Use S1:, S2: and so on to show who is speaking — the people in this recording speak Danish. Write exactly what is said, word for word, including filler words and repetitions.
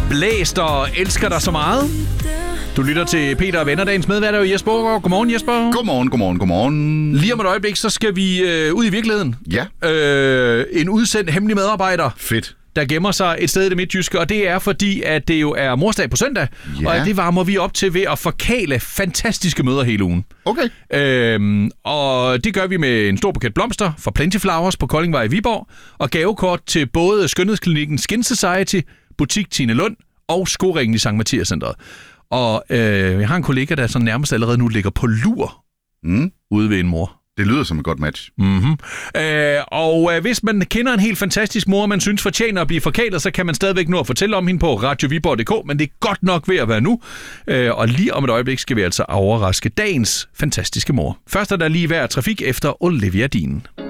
S1: blæst og elsker dig så meget. Du lytter til Peter og Venner, dagens medvært er jo Jesper Aagaard. Godmorgen, Jesper.
S2: Godmorgen, godmorgen, godmorgen.
S1: Lige om et øjeblik, så skal vi øh, ud i virkeligheden.
S2: Ja.
S1: Øh, en udsendt hemmelig medarbejder.
S2: Fedt.
S1: Der gemmer sig et sted i det midtjyske, og det er fordi, at det jo er morsdag på søndag,
S2: ja.
S1: og det varmer vi op til ved at forkale fantastiske møder hele ugen.
S2: Okay.
S1: Øhm, og det gør vi med en stor buket blomster fra Plenty Flowers på Koldingvej i Viborg, og gavekort til både skønhedsklinikken Skin Society, butik Tine Lund og skoringen i Sankt Mathias Centret. Og øh, jeg har en kollega, der sådan nærmest allerede nu ligger på lur
S2: mm.
S1: ude ved en mor.
S2: Det lyder som et godt match.
S1: Mm-hmm. Øh, og øh, hvis man kender en helt fantastisk mor, man synes fortjener at blive forkælet, så kan man stadigvæk nå at fortælle om hende på radio viborg punktum d k, men det er godt nok ved at være nu. Øh, og lige om et øjeblik skal vi altså overraske dagens fantastiske mor. Først er der lige hver trafik efter Olivia Dean.